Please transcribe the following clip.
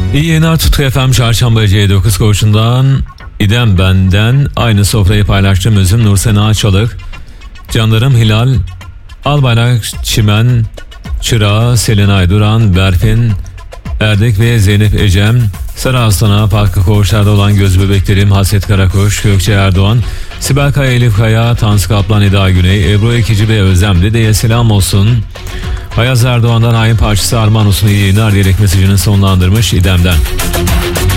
İyi yayınlar Tutku FM Çarşamba C9 koğuşundan İdem benden aynı sofrayı paylaştığım özüm Nursena Çalık, canlarım Hilal, Albayrak Çimen, Çırağı, Selenay Duran, Berfin, Erdek ve Zeynep Ecem, Sarı Aslan'a farklı koğuşlarda olan göz bebeklerim Hasret Karakuş, Gökçe Erdoğan, Sibel Kaya, Elif Kaya, Tansu Kaplan, Eda Güney, Ebru Ekici ve Özlem Dede'ye selam olsun. Ayaz Erdoğan'dan ayın parçası armağan olsun, iyi yayınlar diyerek mesajını sonlandırmış İdem'den.